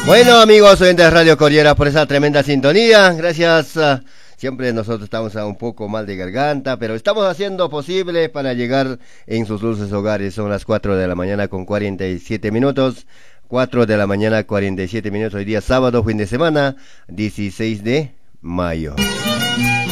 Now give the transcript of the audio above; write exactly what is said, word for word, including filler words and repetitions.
Bueno, amigos oyentes de Radio Coriera, por esa tremenda sintonía. Gracias. Uh, siempre nosotros estamos a un poco mal de garganta, pero estamos haciendo posible para llegar en sus dulces hogares. Son las cuatro de la mañana con cuarenta y siete minutos. cuatro de la mañana cuarenta y siete minutos. Hoy día sábado, fin de semana, dieciséis de mayo.